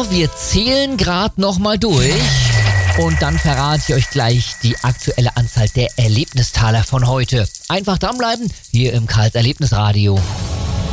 wir zählen gerade nochmal durch. Und dann verrate ich euch gleich die aktuelle Anzahl der Erlebnistaler von heute. Einfach dranbleiben, hier im Karls Erlebnisradio.